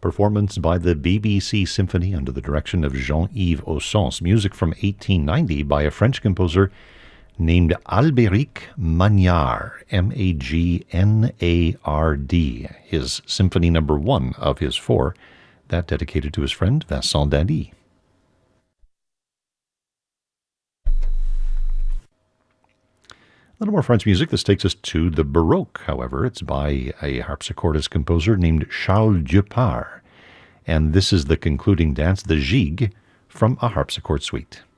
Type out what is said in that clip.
performance by the BBC Symphony under the direction of Jean-Yves Osson's, music from 1890 by a French composer named Albéric Magnard, Magnard, his Symphony No. 1 of his 4, that dedicated to his friend Vincent Dany. A little more French music. This takes us to the Baroque, however. It's by a harpsichordist composer named Charles Dupart, and this is the concluding dance, the Gigue, from a harpsichord suite.